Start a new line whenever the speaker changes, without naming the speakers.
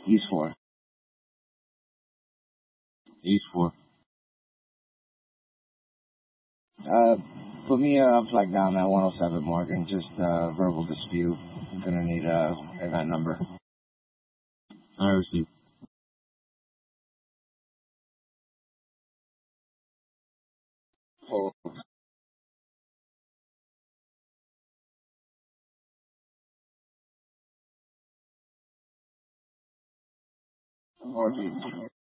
East 4. East 4. Uh, Put me up like down that 107 mark and just verbal dispute. I'm gonna need that number. I received. Oh, RG.